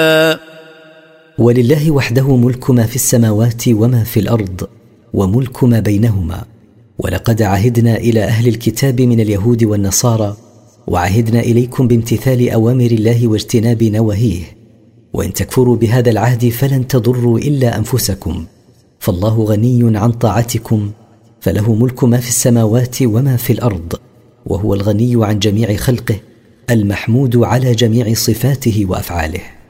ولله وحده ملك ما في السماوات وما في الأرض وملك ما بينهما. ولقد عهدنا إلى أهل الكتاب من اليهود والنصارى وعهدنا إليكم بامتثال أوامر الله واجتناب نواهيه، وإن تكفروا بهذا العهد فلن تضروا إلا أنفسكم، فالله غني عن طاعتكم، فله ملك ما في السماوات وما في الأرض، وهو الغني عن جميع خلقه المحمود على جميع صفاته وأفعاله.